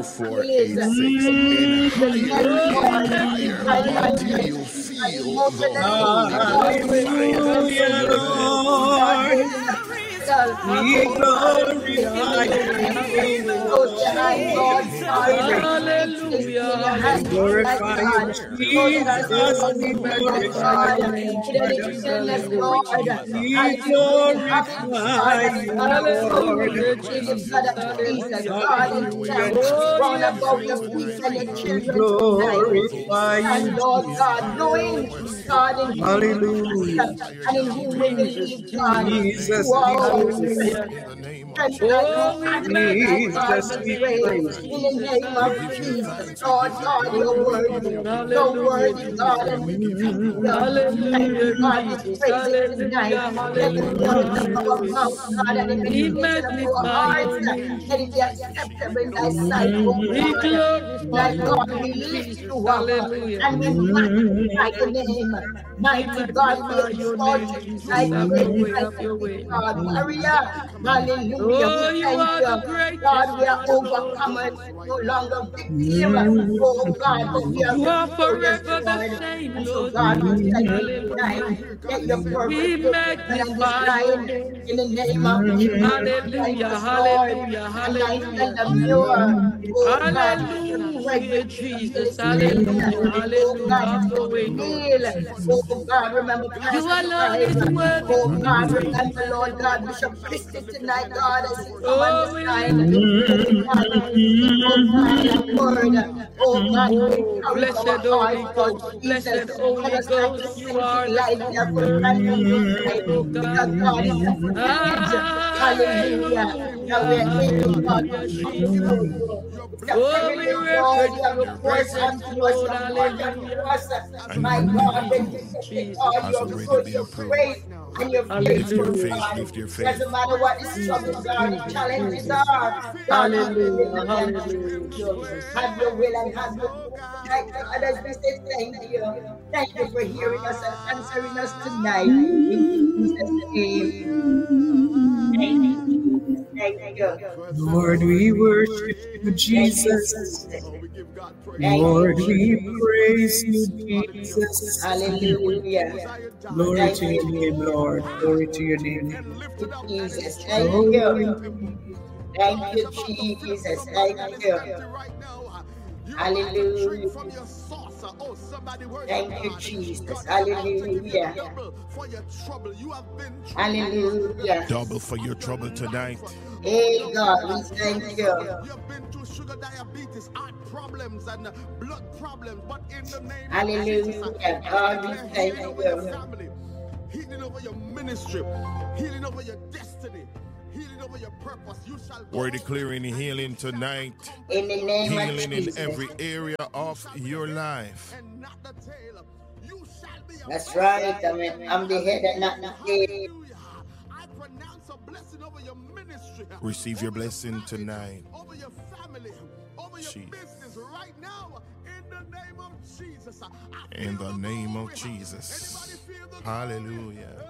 2486 in higher until you feel the Holy Hallelujah, Lord. We glorify your name, Lord. Hallelujah. We glorify you, Jesus. We glorify your name, Jesus. We glorify you, Lord. Hallelujah, we glorify you, God, knowing God in whom we hallelujah. trust and in whom we believe, God. Jesus, You are we our praise you. strength like no other, my God, Jesus, we we pray praise in you. the name of Jesus. Lord God, you're worthy. You're worthy, God, and we thank you. Thank you, God, we praise you tonight. Let the words of our mouth, God, and the meditation of our hearts, let it be acceptable in thy sight, oh God. Thy God, we lift you up and we magnify your name. Mighty God, we exalt you tonight, great God, warrior. Hallelujah. We thank you. God, we are overcomers, no longer victim. Oh God, but we are victorious, Lord. And so God, we thank you tonight. Let your perfect will be done on this line in the name of Jesus. Hallelujah, hallelujah, hallelujah. Oh God, Hallelujah, Jesus. oh Hallelujah, hallelujah. God, Have your way, Lord. heal. Oh God, remember You Pastor alone Clive. is worthy Oh to be God, praised. remember Lord God, Bishop Christie tonight, God, as he come on Oh, this we line. lift up Oh God, oh God, that word. Oh God, to oh, encourage our blessed hearts, Holy Lord Ghost, Jesus. blessed Let Holy us not be Ghost, you are thinking the lightly of the comforter. plan of You this are night. it, oh Because God. God is a privilege. Hallelujah. That we Hallelujah, are able, God, to hallelujah, come Jesus. before you. It's a Oh, we privilege, Lord. reverence You have your poured presence, unto us. You Lord. have poured unto Hallelujah. us. My God, when we say, God, has you're already good, been you're approved. great, and you're Lift your faithful, faith, God. lift your faith. Doesn't matter what the struggles are, the challenges are. God, we Hallelujah, believe and hallelujah, trust you. Jesus. Have your will and have your way. Tonight, God, as we say thank you. Thank you for hearing us and answering us tonight. In Jesus' name. Thank you, Jesus. Thank you. Lord, we worship you, Thank you, Jesus. Jesus. Thank you, Lord, we Jesus. praise you, Jesus. Hallelujah. Glory Thank to you, your name, Lord. Glory to your name. Jesus. Thank you. Glory. Thank you, Jesus. Thank you. Hallelujah. Thank you, Jesus. Hallelujah. Hallelujah. Double for your trouble tonight. Hey, God, we thank you. You have been through sugar diabetes, heart problems, and blood problems, but in the name of Jesus, Hallelujah. I God, we declare thank healing over your you. family, healing over your ministry, healing over your destiny, healing over your purpose. You shall go. We're declaring healing tonight. In the name of Healing in Jesus. every area of your life. And not the tail. You shall be That's right. I'm the head and not the tail. Hallelujah. I pronounce a blessing over your ministry. Receive your blessing tonight. Over your family, over your business right now, in the name of Jesus. In the name of Jesus. Hallelujah.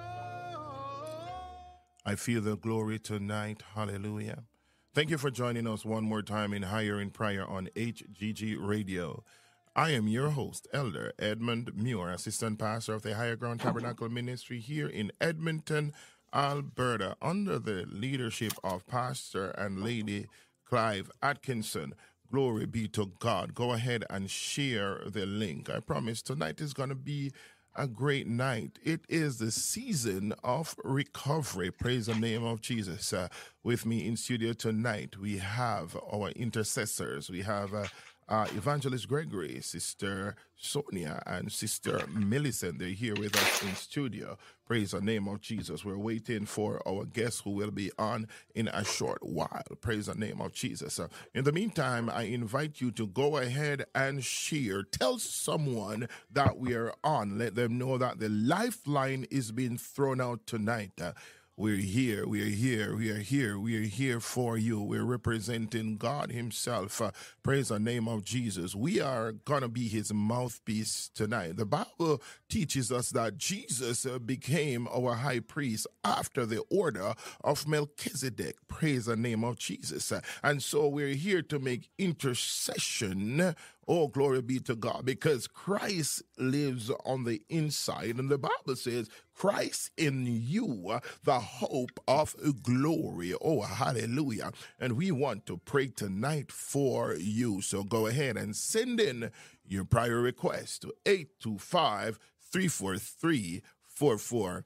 I feel the glory tonight. Hallelujah. Thank you for joining us one more time in Higher in Prayer on HGG Radio. I am your host, Elder Edmund Muir, Assistant Pastor of the Higher Ground Tabernacle Ministry here in Edmonton, Alberta, under the leadership of Pastor and Lady Clive Atkinson. Glory be to God. Go ahead and share the link. I promise tonight is going to be a great night. It is the season of recovery. Praise the name of Jesus. With me in studio tonight, we have our intercessors. We have Evangelist Gregory, Sister Sonia, and Sister Millicent. They're here with us in studio. Praise the name of Jesus. We're waiting for our guests who will be on in a short while. Praise the name of Jesus. In the meantime, I invite you to go ahead and share. Tell someone that we are on. Let them know that the lifeline is being thrown out tonight. We're here. We are here. We are here. We are here for you. We're representing God himself. Praise the name of Jesus. We are going to be his mouthpiece tonight. The Bible teaches us that Jesus became our high priest after the order of Melchizedek. Praise the name of Jesus. And so we're here to make intercession. Oh, glory be to God, because Christ lives on the inside. And the Bible says, Christ in you, the hope of glory. Oh, hallelujah. And we want to pray tonight for you. So go ahead and send in your prayer request to 825-343-4486.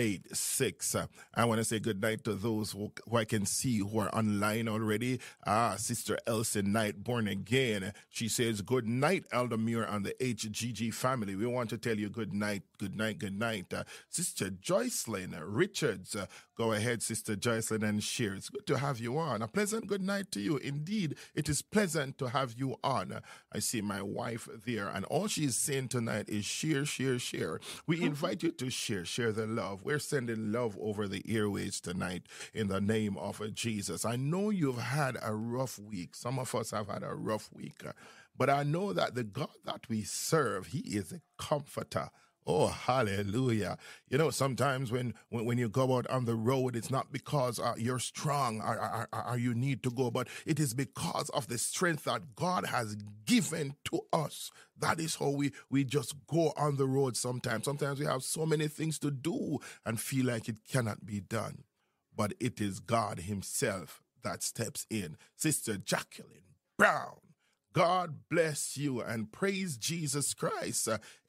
I want to say good night to those who I can see who are online already. Sister Elsie Knight, born again. She says, good night, Elder Muir and the HGG family. We want to tell you good night, good night, good night. Sister Joycelyn Richards, go ahead, Sister Joycelyn, and share. It's good to have you on. A pleasant good night to you. Indeed, it is pleasant to have you on. I see my wife there, and all she's saying tonight is share, share, share. We invite you to share the love. We're sending love over the airways tonight in the name of Jesus. I know you've had a rough week. Some of us have had a rough week, but I know that the God that we serve, he is a comforter. Oh, hallelujah. You know, sometimes when you go out on the road, it's not because you're strong or you need to go, but it is because of the strength that God has given to us. That is how we just go on the road sometimes. Sometimes we have so many things to do and feel like it cannot be done. But it is God himself that steps in. Sister Jacqueline Brown, God bless you and praise Jesus Christ.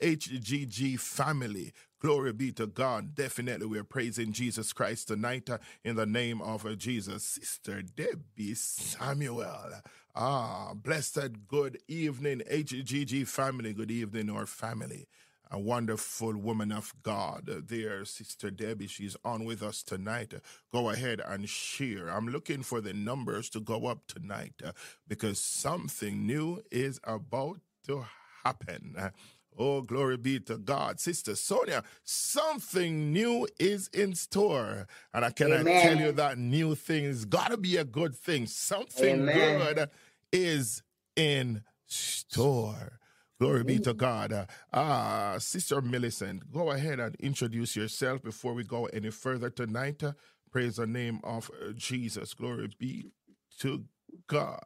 HGG family, glory be to God. Definitely we're praising Jesus Christ tonight in the name of Jesus. Sister Debbie Samuel, blessed good evening, HGG family. Good evening, our family. A wonderful woman of God there, Sister Debbie. She's on with us tonight. Go ahead and share. I'm looking for the numbers to go up tonight because something new is about to happen. Oh, glory be to God. Sister Sonia, something new is in store. And I cannot tell you that new thing has got to be a good thing. Something good is in store. Glory be to God. Sister Millicent, go ahead and introduce yourself before we go any further tonight. Praise the name of Jesus. Glory be to God.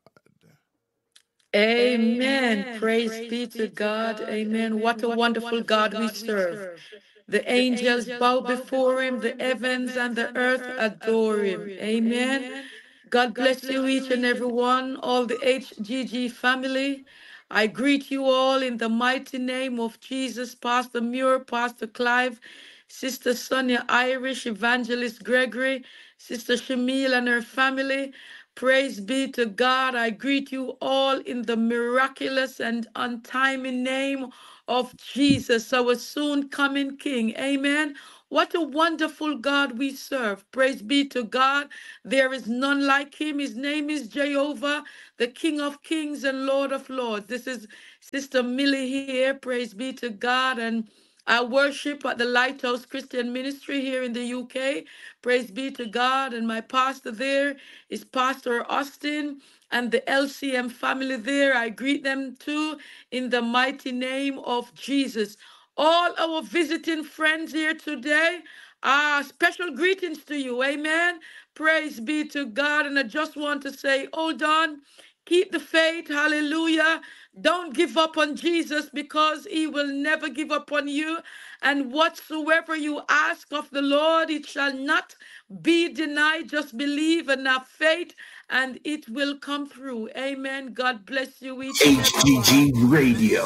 Amen. Praise be to God. Amen. What a wonderful God we serve. The angels bow before him, the heavens and the earth adore him. Amen. God bless you each and every one, all the HGG family. I greet you all in the mighty name of Jesus, Pastor Muir, Pastor Clive, Sister Sonia Irish, Evangelist Gregory, Sister Shamil and her family. Praise be to God. I greet you all in the miraculous and untimely name of Jesus, our soon coming King. Amen. What a wonderful God we serve. Praise be to God. There is none like him. His name is Jehovah, the King of Kings and Lord of Lords. This is Sister Millie here. Praise be to God. And I worship at the Lighthouse Christian Ministry here in the UK. Praise be to God. And my pastor there is Pastor Austin and the LCM family there. I greet them too in the mighty name of Jesus. All our visiting friends here today, special greetings to you. Amen. Praise be to God. And I just want to say, hold on. Keep the faith. Hallelujah. Don't give up on Jesus because he will never give up on you. And whatsoever you ask of the Lord, it shall not be denied. Just believe and have faith, and it will come through. Amen. God bless you each and every one. HGG Radio.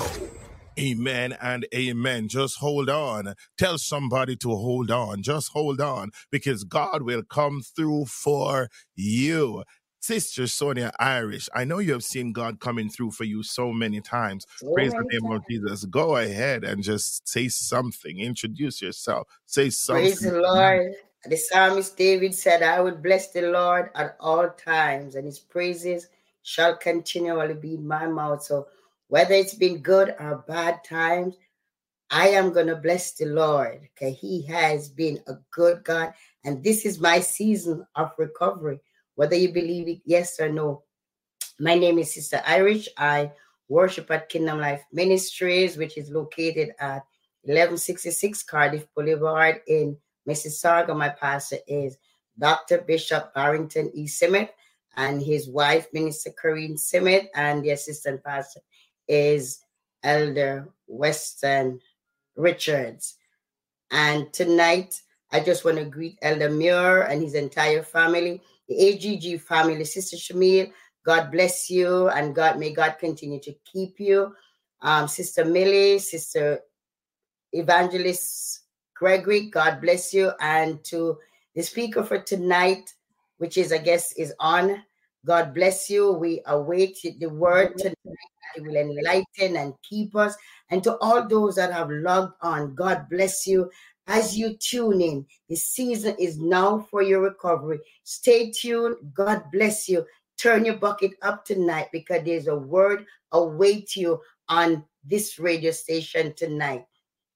Amen and amen. Just hold on. Tell somebody to hold on. Just hold on because God will come through for you. Sister Sonia Irish, I know you have seen God coming through for you so many times. Praise the name of Jesus. Go ahead and just say something. Introduce yourself. Say something. Praise the Lord. The psalmist David said, I will bless the Lord at all times, and his praises shall continually be in my mouth. So whether it's been good or bad times, I am going to bless the Lord because he has been a good God And this is my season of recovery, whether you believe it, yes or no. My name is Sister Irish. I worship at Kingdom Life Ministries, which is located at 1166 Cardiff Boulevard in Mississauga. My pastor is Dr. Bishop Barrington E. Simmet, and his wife, Minister Corinne Simmet, and the assistant pastor is Elder Weston Richards. And tonight, I just want to greet Elder Muir and his entire family, the AGG family. Sister Shamil, God bless you, and may God continue to keep you. Sister Millie, Sister Evangelist Gregory, God bless you. And to the speaker for tonight, which is, I guess, is on, God bless you. We await the word tonight. It will enlighten and keep us. And to all those that have logged on, God bless you. As you tune in, the season is now for your recovery. Stay tuned. God bless you. Turn your bucket up tonight, because there's a word await you on this radio station tonight.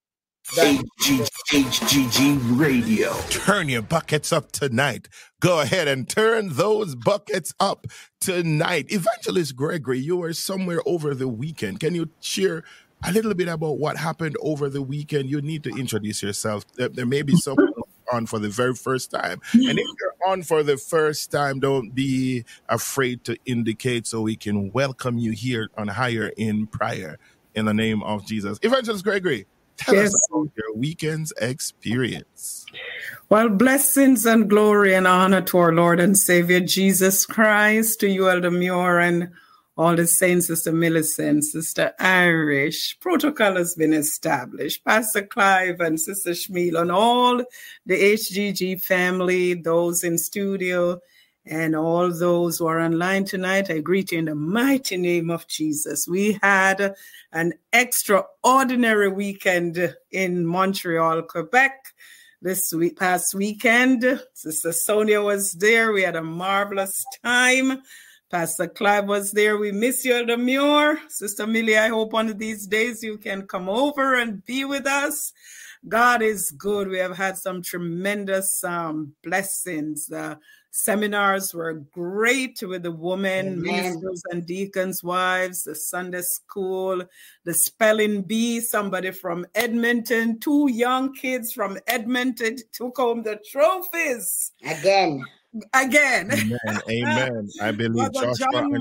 HGG Radio. Turn your buckets up tonight. Go ahead and turn those buckets up tonight. Evangelist Gregory, you were somewhere over the weekend. Can you share a little bit about what happened over the weekend? You need to introduce yourself. There may be someone on for the very first time. And if you're on for the first time, don't be afraid to indicate so we can welcome you here on Higher in Prayer in the name of Jesus. Evangelist Gregory, tell us about your weekend's experience. Well, blessings and glory and honor to our Lord and Savior Jesus Christ, to you, Elder Muir, and all the saints, Sister Millicent, Sister Irish. Protocol has been established. Pastor Clive and Sister Shmeal, and all the HGG family, those in studio, and all those who are online tonight, I greet you in the mighty name of Jesus. We had an extraordinary weekend in Montreal, Quebec. This past weekend, Sister Sonia was there. We had a marvelous time. Pastor Clive was there. We miss you, Elder Muir. Sister Millie, I hope one of these days you can come over and be with us. God is good. We have had some tremendous blessings. Seminars were great with the women, ministers and deacons' wives, the Sunday school, the spelling bee, somebody from Edmonton, 2 young kids from Edmonton took home the trophies. Again. Amen. Amen. I believe Joshua and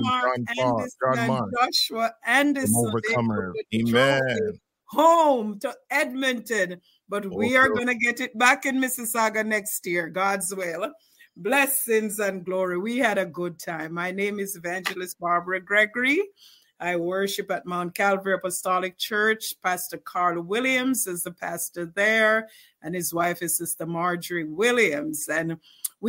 Joshua Anderson, overcomer. Amen. Home to Edmonton, but we are going to get it back in Mississauga next year, God's will. Blessings and glory. We had a good time. My name is Evangelist Barbara Gregory. I worship at Mount Calvary Apostolic Church. Pastor Carl Williams is the pastor there, and his wife is Sister Marjorie Williams. And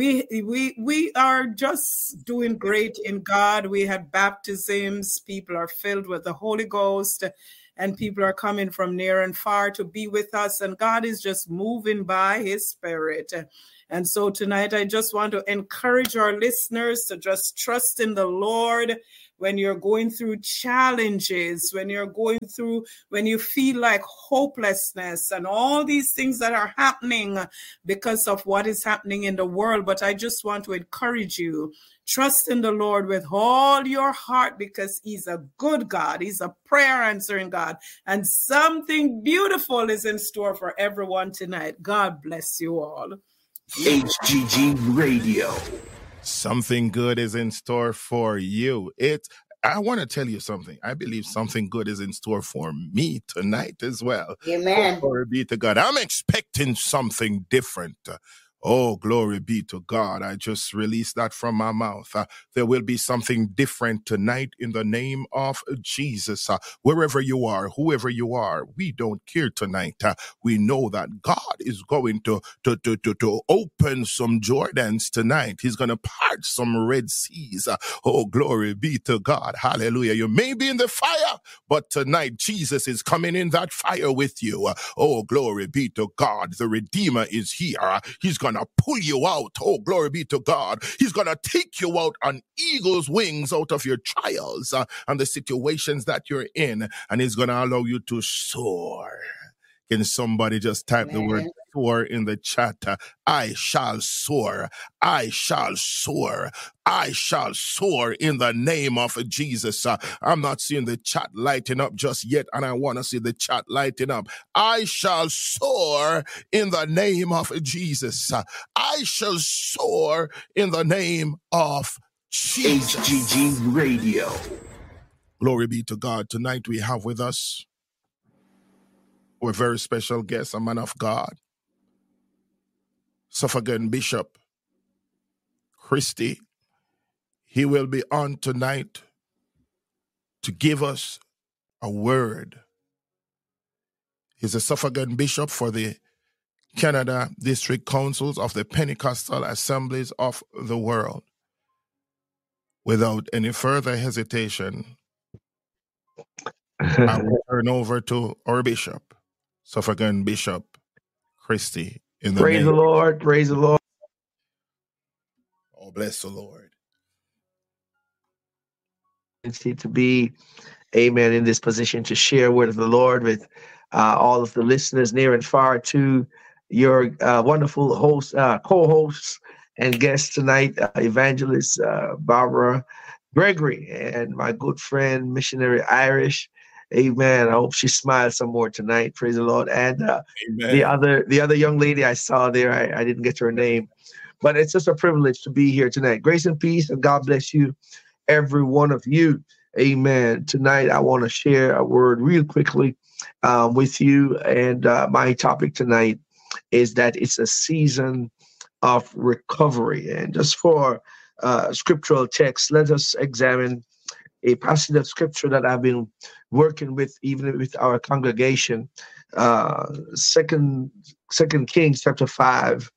we are just doing great in God. We had baptisms. People are filled with the Holy Ghost, and people are coming from near and far to be with us. And God is just moving by his Spirit. And so tonight, I just want to encourage our listeners to just trust in the Lord when you're going through challenges, when you feel like hopelessness and all these things that are happening because of what is happening in the world. But I just want to encourage you, trust in the Lord with all your heart, because he's a good God. He's a prayer answering God. And something beautiful is in store for everyone tonight. God bless you all. HGG Radio. Something good is in store for you. I want to tell you something. I believe something good is in store for me tonight as well. Amen. Glory be to God. I'm expecting something different. Oh, glory be to God. I just released that from my mouth. There will be something different tonight in the name of Jesus. Wherever you are, whoever you are, we don't care tonight. We know that God is going to open some Jordans tonight. He's going to part some Red Seas. Oh, glory be to God. Hallelujah. You may be in the fire, but tonight Jesus is coming in that fire with you. Oh, glory be to God. The Redeemer is here. He's going to pull you out. Oh, glory be to God. He's going to take you out on eagle's wings out of your trials and the situations that you're in, and he's going to allow you to soar. Can somebody just type the word soar in the chat. I shall soar. I shall soar. I shall soar in the name of Jesus. I'm not seeing the chat lighting up just yet, and I want to see the chat lighting up. I shall soar in the name of Jesus. I shall soar in the name of Jesus. HGG Radio. Glory be to God. Tonight we have with us a very special guest, a man of God, Suffragan Bishop Christy. He will be on tonight to give us a word. He's a Suffragan Bishop for the Canada District Councils of the Pentecostal Assemblies of the World. Without any further hesitation, I will turn over to our Bishop, Suffragan Bishop Christy. In the Praise name. the Lord. Praise the Lord. Oh, bless the Lord. To be, amen, in this position to share word of the Lord with all of the listeners near and far, to your wonderful host, co-hosts and guests tonight, Evangelist Barbara Gregory, and my good friend, Missionary Irish. Amen. I hope she smiles some more tonight. Praise the Lord. And the other young lady I saw there, I didn't get her name, but it's just a privilege to be here tonight. Grace and peace, and God bless you, every one of you. Amen. Tonight, I want to share a word real quickly with you. And my topic tonight is that it's a season of recovery. And just for scriptural text, let us examine a passage of scripture that I've been working with, even with our congregation. Second Kings chapter 5.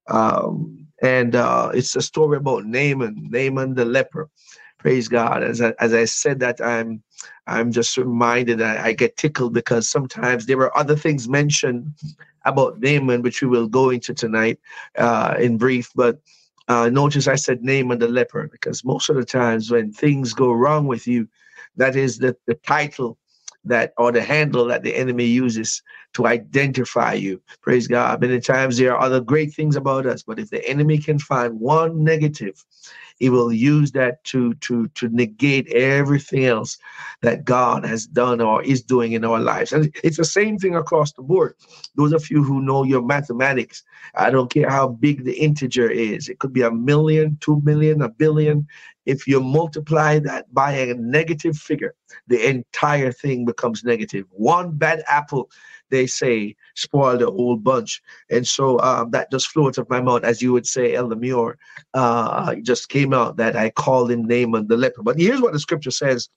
And it's a story about Naaman the leper. Praise God. As I said that, I'm just reminded that I get tickled because sometimes there were other things mentioned about Naaman, which we will go into tonight in brief. But notice I said Naaman the leper, because most of the times when things go wrong with you, that is the title that, or the handle that the enemy uses to identify you. Praise God. Many times there are other great things about us, but if the enemy can find one negative, he will use that to negate everything else that God has done or is doing in our lives. And it's the same thing across the board. Those of you who know your mathematics, I don't care how big the integer is. It could be 1 million, 2 million, 1 billion. If you multiply that by a negative figure, the entire thing becomes negative. One bad apple, they say, spoil the whole bunch. And so that just flew out of my mouth, as you would say, Elder Muir. It just came out that I called him Naaman the leper. But here's what the scripture says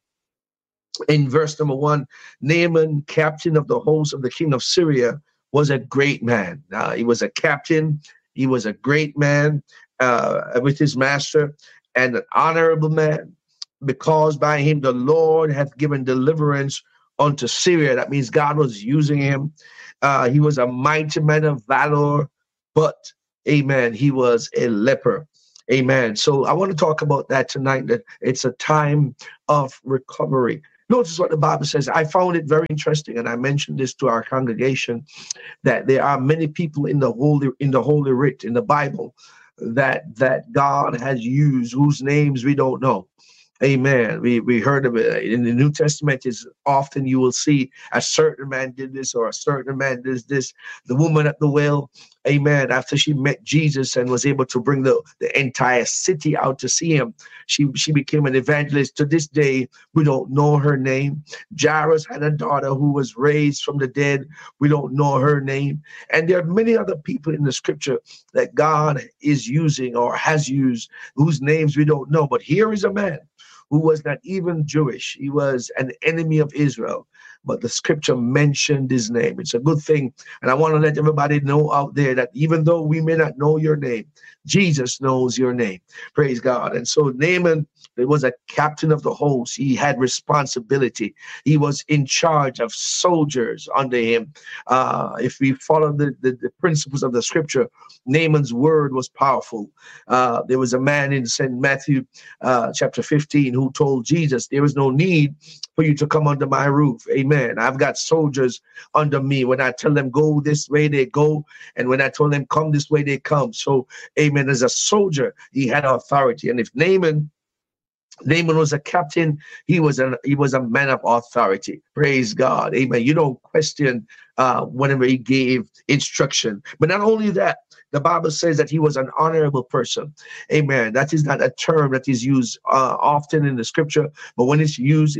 in verse number 1. Naaman, captain of the host of the king of Syria, was a great man. He was a captain. He was a great man with his master, and an honorable man, because by him the Lord hath given deliverance unto Syria. That means God was using him. He was a mighty man of valor, but, amen, he was a leper. Amen. So I want to talk about that tonight, that it's a time of recovery. Notice what the Bible says. I found it very interesting, and I mentioned this to our congregation, that there are many people in the Holy Writ, in the Bible, that God has used, whose names we don't know. Amen. We heard of it in the New Testament. Is often you will see a certain man did this, or a certain man did this. The woman at the well, amen, after she met Jesus and was able to bring the entire city out to see him, she became an evangelist. To this day, we don't know her name. Jairus had a daughter who was raised from the dead. We don't know her name. And there are many other people in the scripture that God is using or has used, whose names we don't know. But here is a man who was not even Jewish. He was an enemy of Israel, but the scripture mentioned his name. It's a good thing. And I want to let everybody know out there that even though we may not know your name, Jesus knows your name. Praise God. And so Naaman, he was a captain of the host. He had responsibility. He was in charge of soldiers under him. If we follow the principles of the scripture, Naaman's word was powerful. There was a man in St. Matthew chapter 15 who told Jesus, there is no need for you to come under my roof. Amen. Amen. I've got soldiers under me. When I tell them go this way, they go. And when I told them come this way, they come. So, amen, as a soldier, he had authority. And if Naaman was a captain, he was a man of authority. Praise God. Amen. You don't question whenever he gave instruction. But not only that, the Bible says that he was an honorable person. Amen. That is not a term that is used often in the scripture, but when it's used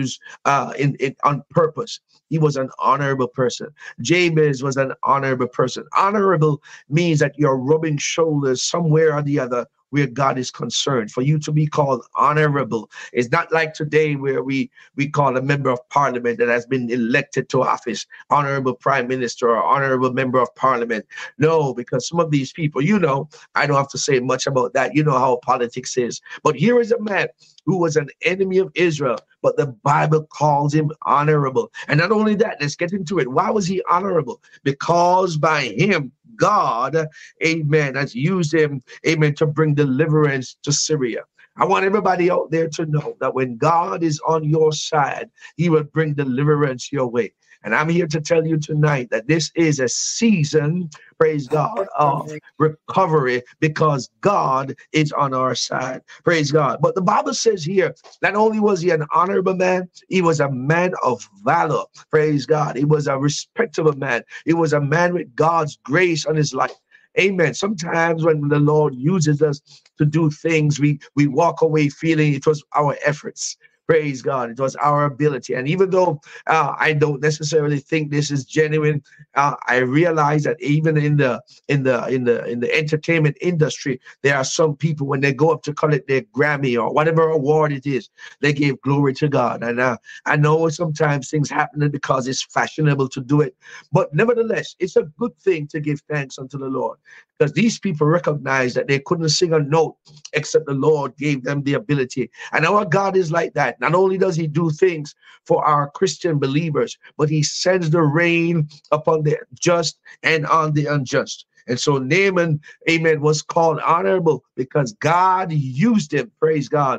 on purpose. He was an honorable person. Jabez was an honorable person. Honorable means that you're rubbing shoulders somewhere or the other where God is concerned. For you to be called honorable, it's not like today where we call a member of parliament that has been elected to office honorable prime minister or honorable member of parliament. No, because some of these people, I don't have to say much about that. You know how politics is. But here is a man who was an enemy of Israel, but the Bible calls him honorable. And not only that, let's get into it. Why was he honorable? Because by him, God, amen, has used him, amen, to bring deliverance to Syria. I want everybody out there to know that when God is on your side, he will bring deliverance your way. And I'm here to tell you tonight that this is a season, praise God, of recovery because God is on our side. Praise God. But the Bible says here, not only was he an honorable man, he was a man of valor. Praise God. He was a respectable man. He was a man with God's grace on his life. Amen. Sometimes when the Lord uses us to do things, we walk away feeling it was our efforts. Praise God. It was our ability. And even though I don't necessarily think this is genuine, I realize that even in the entertainment industry, there are some people when they go up to collect their Grammy or whatever award it is, they give glory to God. And I know sometimes things happen because it's fashionable to do it. But nevertheless, it's a good thing to give thanks unto the Lord, because these people recognize that they couldn't sing a note except the Lord gave them the ability. And our God is like that. Not only does he do things for our Christian believers, but he sends the rain upon the just and on the unjust. And so Naaman, amen, was called honorable because God used him, praise God,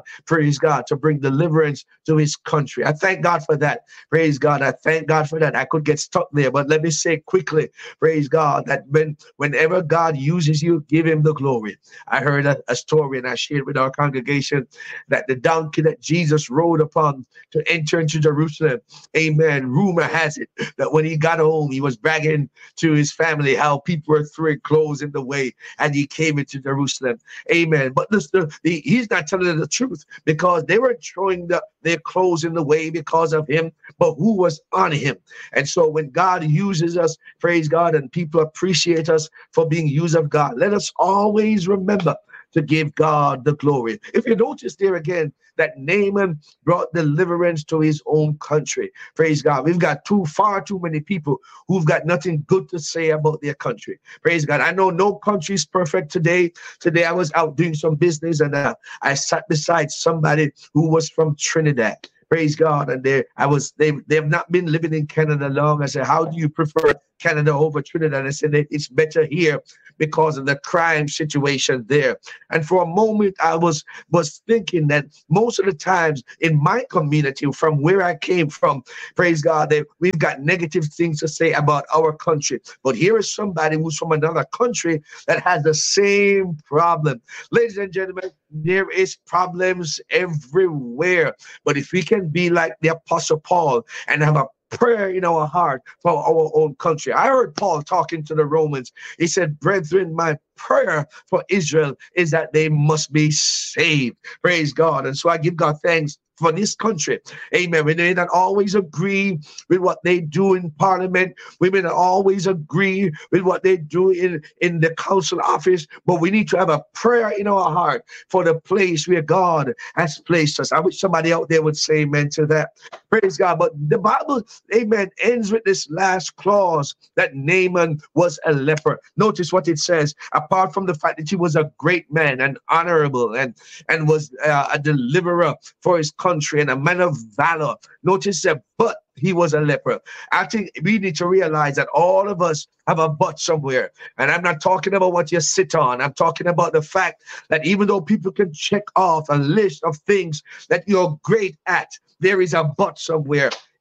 to bring deliverance to his country. I thank God for that. Praise God. I thank God for that. I could get stuck there, but let me say quickly, praise God, that whenever God uses you, give him the glory. I heard a story and I shared with our congregation that the donkey that Jesus rode upon to enter into Jerusalem, amen, rumor has it that when he got home, he was bragging to his family how people were throwing clothes in the way and he came into Jerusalem. Amen. But he's not telling the truth because they were throwing their clothes in the way because of him, but who was on him. And so when God uses us, praise God, and people appreciate us for being used of God, let us always remember to give God the glory. If you notice there again, that Naaman brought deliverance to his own country. Praise God. We've got far too many people who've got nothing good to say about their country. Praise God. I know no country is perfect today. Today I was out doing some business and I sat beside somebody who was from Trinidad. Praise God. And they have not been living in Canada long. I said, how do you prefer Canada over Trinidad? I said, it's better here because of the crime situation there. And for a moment, I was thinking that most of the times in my community, from where I came from, praise God, that we've got negative things to say about our country. But here is somebody who's from another country that has the same problem. Ladies and gentlemen, there is problems everywhere. But if we can be like the Apostle Paul and have a prayer in our heart for our own country. I heard Paul talking to the Romans. He said, brethren, my prayer for Israel is that they must be saved. Praise God. And so I give God thanks for this country. Amen. We may not always agree with what they do in parliament. We may not always agree with what they do in the council office, but we need to have a prayer in our heart for the place where God has placed us. I wish somebody out there would say amen to that. Praise God. But the Bible, amen, ends with this last clause that Naaman was a leper. Notice what it says. Apart from the fact that he was a great man and honorable and was a deliverer for his country and a man of valor. Notice that, but he was a leper. I think we need to realize that all of us have a but somewhere. And I'm not talking about what you sit on. I'm talking about the fact that even though people can check off a list of things that you're great at, there is a but somewhere.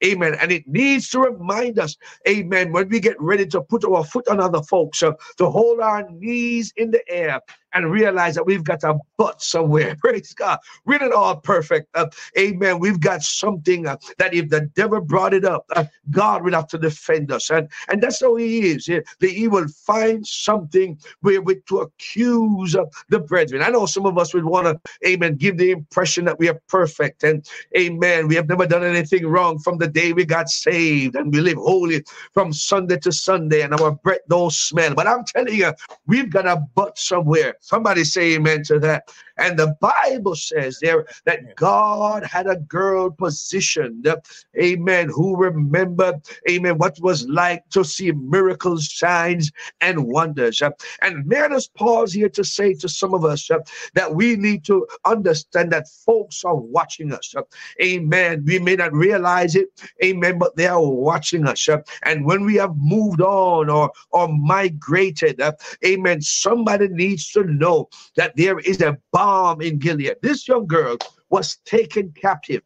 Amen. And it needs to remind us, amen, when we get ready to put our foot on other folks, to hold our knees in the air and realize that we've got a butt somewhere. Praise God. We're not all perfect. Amen. We've got something that if the devil brought it up, God will have to defend us. And that's how he is. He will find something wherewith to accuse the brethren. I know some of us would want to, amen, give the impression that we are perfect. And amen, we have never done anything wrong from the day we got saved. And we live holy from Sunday to Sunday. And our breath don't smell. But I'm telling you, we've got a butt somewhere. Somebody say amen to that. And the Bible says there that God had a girl positioned, amen, who remembered, amen, what was like to see miracles, signs, and wonders. And may I just pause here to say to some of us that we need to understand that folks are watching us. Amen. We may not realize it, amen, but they are watching us. And when we have moved on or migrated, amen, somebody needs to know that there is a bomb in Gilead. This young girl was taken captive.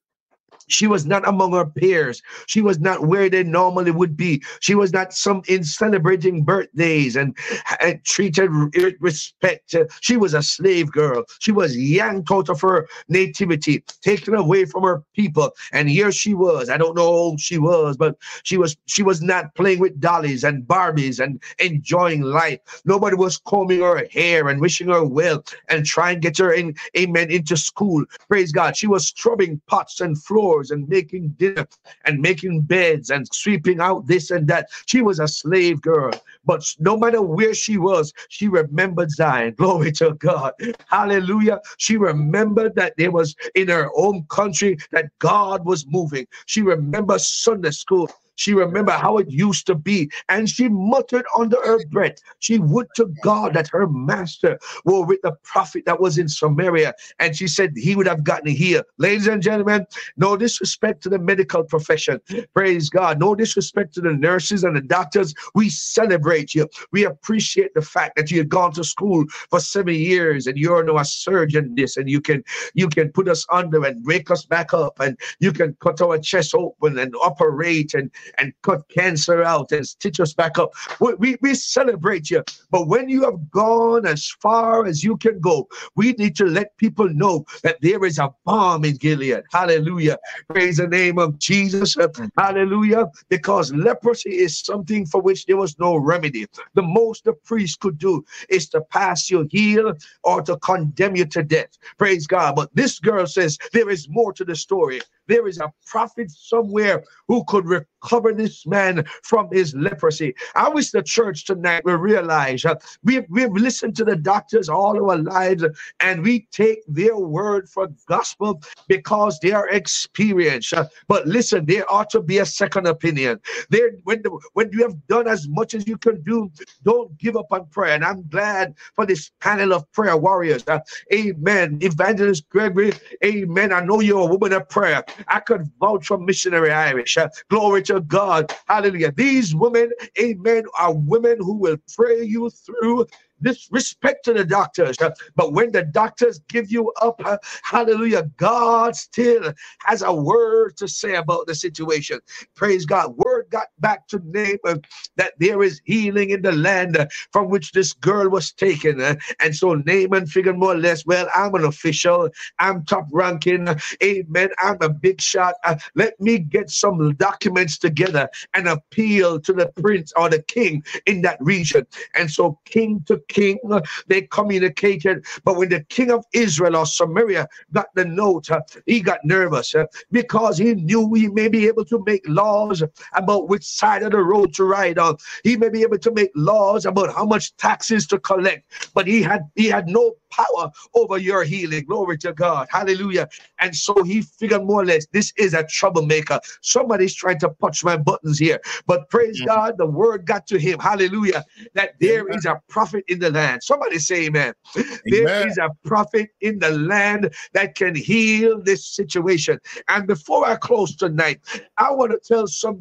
She was not among her peers. She was not where they normally would be. She was not in celebrating birthdays and treated with respect. She was a slave girl. She was yanked out of her nativity, taken away from her people. And here she was. I don't know how old she was, but she was not playing with dollies and Barbies and enjoying life. Nobody was combing her hair and wishing her well and trying to get her in, amen, into school. Praise God. She was scrubbing pots and floors and making dinner and making beds and sweeping out this and that. She was a slave girl, but no matter where she was, she remembered Zion. Glory to God. Hallelujah. She remembered that there was in her own country that God was moving. She remembered Sunday school. She remembered how it used to be, and she muttered under her breath. She would to God that her master were with the prophet that was in Samaria, and she said he would have gotten healed. Ladies and gentlemen, no disrespect to the medical profession. Praise God. No disrespect to the nurses and the doctors. We celebrate you. We appreciate the fact that you had gone to school for 7 years and you're now a surgeon this, and you can put us under and wake us back up, and you can cut our chest open and operate and cut cancer out and stitch us back up. We celebrate you. But when you have gone as far as you can go, we need to let people know that there is a balm in Gilead. Hallelujah. Praise the name of Jesus. Hallelujah. Because leprosy is something for which there was no remedy. The most the priest could do is to pass you heal or to condemn you to death. Praise God. But this girl says there is more to the story. There is a prophet somewhere who could recover this man from his leprosy. I wish the church tonight will realize we've listened to the doctors all our lives, and we take their word for gospel because they are experienced. But listen, there ought to be a second opinion. When you have done as much as you can do, don't give up on prayer. And I'm glad for this panel of prayer warriors. Amen. Evangelist Gregory, amen. I know you're a woman of prayer. I could vouch for Missionary Irish. Glory to God. Hallelujah. These women, amen, are women who will pray you through. This respect to the doctors, but when the doctors give you up, hallelujah, God still has a word to say about the situation. Praise God. Word got back to Naaman that there is healing in the land from which this girl was taken. And so Naaman figured more or less, well, I'm an official. I'm top ranking. Amen. I'm a big shot. Let me get some documents together and appeal to the prince or the king in that region. And so king to king, they communicated. But when the king of Israel or Samaria got the note, he got nervous because he knew he may be able to make laws about which side of the road to ride on. He may be able to make laws about how much taxes to collect, but he had no power over your healing. Glory to God. Hallelujah. And so he figured more or less, this is a troublemaker. Somebody's trying to punch my buttons here. But praise God, the word got to him. Hallelujah. That there is a prophet in the land. Somebody say amen. There is a prophet in the land that can heal this situation. And before I close tonight, I want to tell somebody that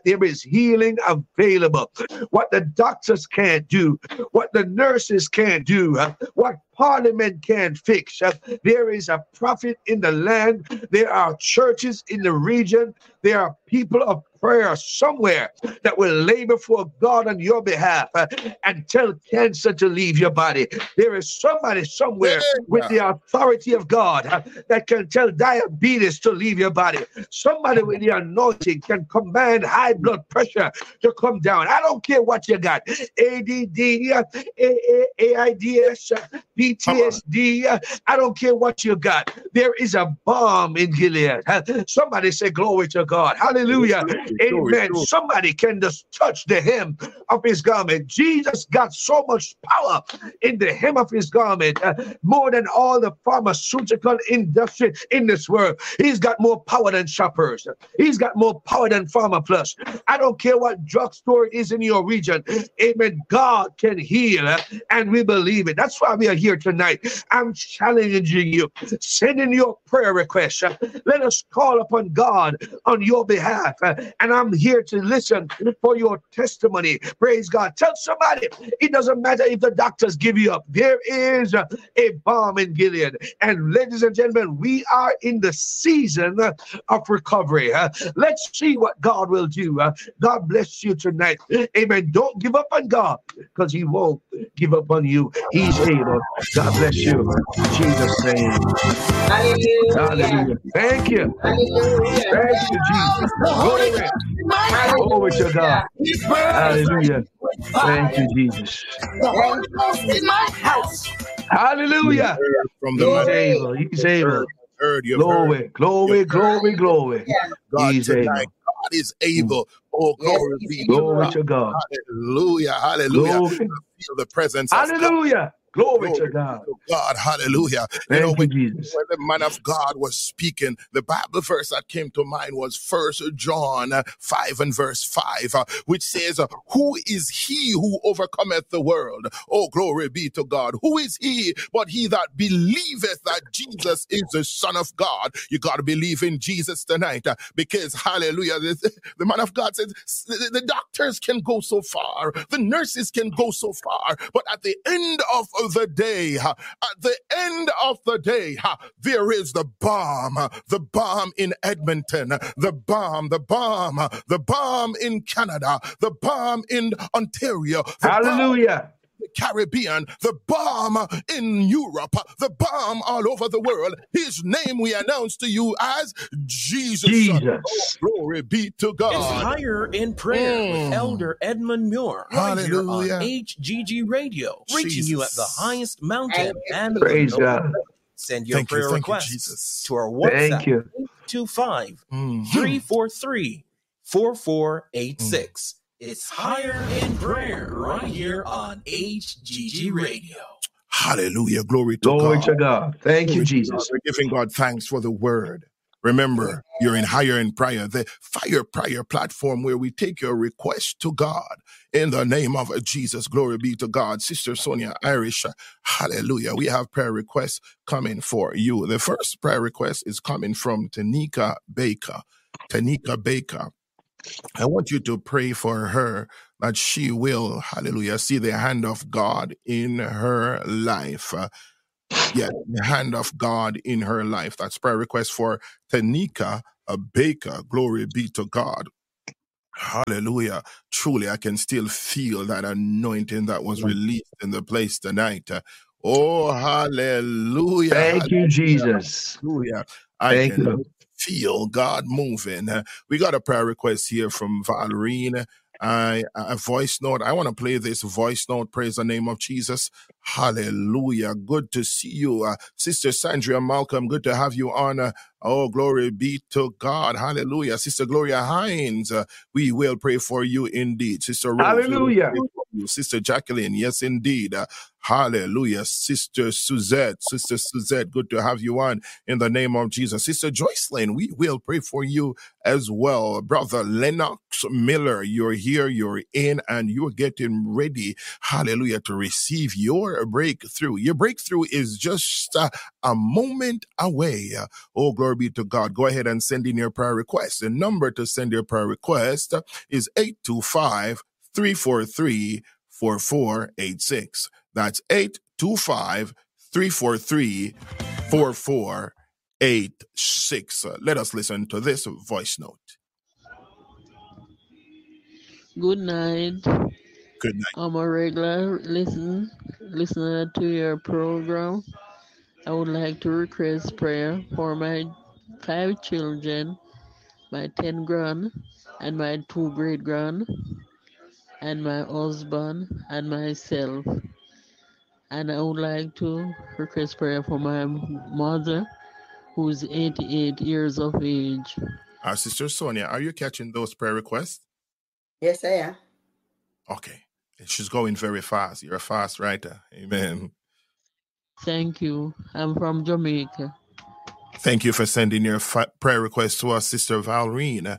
there is healing available. What the doctors can't do, what the nurses can't do, what Parliament can't fix. There is a prophet in the land. There are churches in the region. There are people of prayer somewhere that will lay before God on your behalf and tell cancer to leave your body. There is somebody somewhere with the authority of God that can tell diabetes to leave your body. Somebody with the anointing can command high blood pressure to come down. I don't care what you got. ADD, AIDS, PTSD. I don't care what you got. There is a balm in Gilead. Somebody say glory to God. Hallelujah. Amen. Somebody can just touch the hem of his garment. Jesus got so much power in the hem of his garment, more than all the pharmaceutical industry in this world. He's got more power than Shoppers. He's got more power than Pharma Plus. I don't care what drugstore it is in your region. Amen. God can heal, and we believe it. That's why we are here tonight. I'm challenging you. Send in your prayer requests. Let us call upon God on your behalf. And I'm here to listen for your testimony. Praise God. Tell somebody, it doesn't matter if the doctors give you up. There is a balm in Gilead. And ladies and gentlemen, we are in the season of recovery. Let's see what God will do. God bless you tonight. Amen. Don't give up on God, because he won't give up on you. He's able. God bless you. In Jesus' name. Hallelujah. Hallelujah. Thank you. Hallelujah. Thank you, Jesus. Glory. Glory to God. Hallelujah. Thank you, Jesus. The Holy Ghost in my house. Hallelujah. From He's the able. He's able. you've Glory, heard. glory, glory, glory. God He's tonight. able. God is able. Oh, glory be to Glory God. to God. Hallelujah. Hallelujah. Glory. Feel the presence of God. Hallelujah. Glory to God. God, hallelujah. Thank you, When Jesus. the man of God was speaking, the Bible verse that came to mind was 1 John 5 and verse 5, which says, who is he who overcometh the world? Oh, glory be to God. Who is he but he that believeth that Jesus is the Son of God? You got to believe in Jesus tonight, because, hallelujah, the man of God says the doctors can go so far, the nurses can go so far, but at the end of the day, there is the balm in Edmonton, the balm in Canada, the balm in Ontario, Hallelujah. the Caribbean, the balm in Europe, the balm all over the world. His name we announce to you as Jesus. Oh, glory be to God. It's Higher in Prayer with Elder Edmund Muir, right here on HGG Radio, reaching you at the highest mountain and praise God. Send your prayer requests to our WhatsApp 825-343-4486. It's Higher in Prayer right here on HGG Radio. Hallelujah. Glory to Glory God. to God. Thank you, Jesus. We're giving God thanks for the word. Remember, you're in Higher in Prayer, the fire prayer platform where we take your request to God in the name of Jesus. Glory be to God. Sister Sonia Irish, hallelujah. We have prayer requests coming for you. The first prayer request is coming from Tanika Baker. Tanika Baker. I want you to pray for her that she will, hallelujah, see the hand of God in her life. The hand of God in her life. That's prayer request for Tanika Baker. Glory be to God. Hallelujah. Truly, I can still feel that anointing that was released in the place tonight. Oh, hallelujah. Thank you, Jesus. Hallelujah. Thank you. Feel God moving. We got a prayer request here from Valerine. A voice note. I want to play this voice note. Praise the name of Jesus. Hallelujah. Good to see you. Sister Sandra Malcolm, good to have you on. Oh, glory be to God. Hallelujah. Sister Gloria Hines, we will pray for you indeed. Sister Rose, hallelujah. you. Sister Jacqueline, yes, indeed. Hallelujah. Sister Suzette, good to have you on in the name of Jesus. Sister Joycelyn, we will pray for you as well. Brother Lennox Miller, you're here, you're in, and you're getting ready, hallelujah, to receive your breakthrough. Your breakthrough is just a moment away. Oh, glory be to God. Go ahead and send in your prayer request. The number to send your prayer request is 825-343-4486. That's 825-343-4486. Let us listen to this voice note. Good night. Good night. I'm a regular listener to your program. I would like to request prayer for my 5 children, my 10 grand, and my 2 great grand, and my husband, and myself. And I would like to request prayer for my mother, who's 88 years of age. Our Sister Sonia, are you catching those prayer requests? Yes, I am. Okay. She's going very fast. You're a fast writer. Amen. Thank you. I'm from Jamaica. Thank you for sending your prayer request to us, Sister Valrine.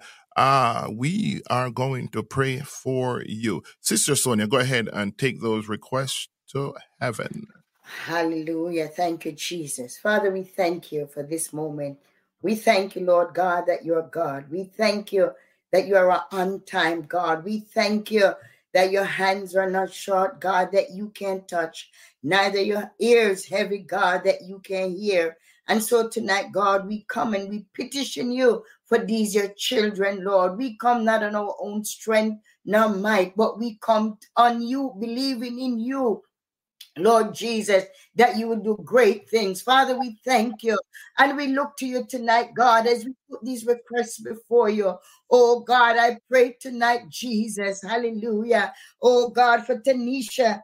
We are going to pray for you. Sister Sonia, go ahead and take those requests to heaven. Hallelujah. Thank you, Jesus. Father, we thank you for this moment. We thank you, Lord God, that you're God. We thank you that you are an on-time God. We thank you that your hands are not short, God, that you can't touch, neither your ears heavy, God, that you can hear. And so tonight, God, we come and we petition you for these your children, Lord. We come not on our own strength nor might, but we come on you, believing in you, Lord Jesus, that you will do great things. Father, we thank you. And we look to you tonight, God, as we put these requests before you. Oh, God, I pray tonight, Jesus. Hallelujah. Oh, God, for Tanisha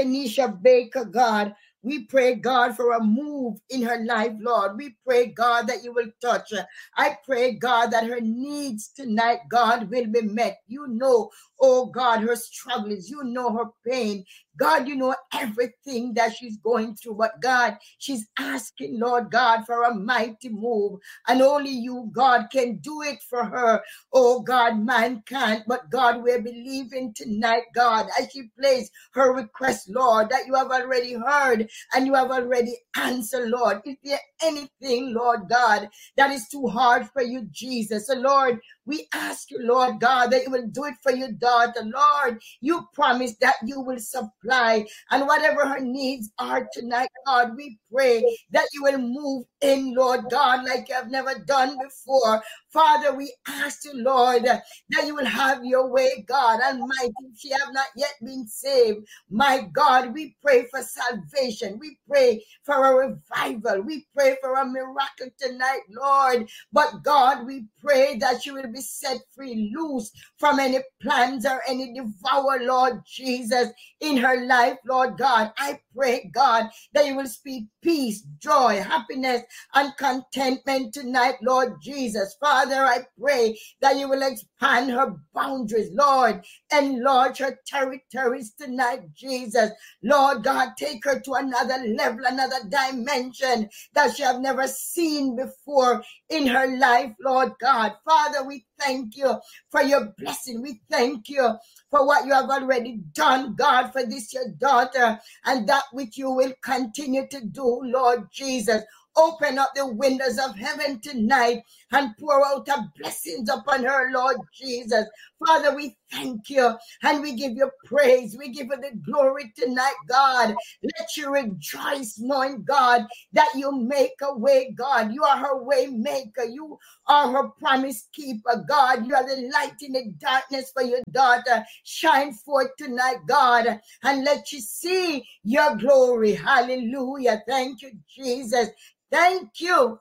Baker, God. We pray, God, for a move in her life, Lord. We pray, God, that you will touch her. I pray, God, that her needs tonight, God, will be met. You know, oh, God, her struggles. You know her pain. God, you know everything that she's going through. But, God, she's asking, Lord God, for a mighty move. And only you, God, can do it for her. Oh, God, man can't. But, God, we're believing tonight, God, as she plays her request, Lord, that you have already heard and you have already answered, Lord. Is there anything, Lord God, that is too hard for you, Jesus? So, Lord, we ask you, Lord God, that you will do it for your daughter. Lord, you promised that you will supply. And whatever her needs are tonight, God, we pray that you will move in, Lord God, like you have never done before. Father, we ask you, Lord, that you will have your way, God Almighty. If she have not yet been saved, my God, we pray for salvation. We pray for a revival. We pray for a miracle tonight, Lord. But God, we pray that you will be set free, loose from any plans or any devour, Lord Jesus, in her life, Lord God. I pray, God, that you will speak peace, joy, happiness, and contentment tonight, Lord Jesus. Father, I pray that you will expand her boundaries, Lord, enlarge her territories tonight, Jesus. Lord God, take her to another level, another dimension that she have never seen before in her life, Lord God. Father, we thank you for your blessing. We thank you for what you have already done, God, for this your daughter, and that which you will continue to do, Lord Jesus. Open up the windows of heaven tonight and pour out a blessings upon her, Lord Jesus. Father, we thank you and we give you praise. We give you the glory tonight, God. Let you rejoice knowing, God, that you make a way, God. You are her way maker. You are her promise keeper, God. You are the light in the darkness for your daughter. Shine forth tonight, God, and let you see your glory. Hallelujah. Thank you, Jesus. Thank you